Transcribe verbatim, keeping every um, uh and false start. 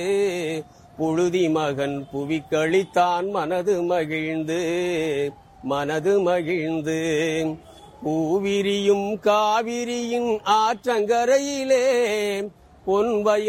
புழுதி மகன் புவிக்களித்தான் மனது மகிழ்ந்து மனது மகிழ்ந்து பூவிரியும் காவிரியின் ஆற்றங்கரையிலே பொன்வய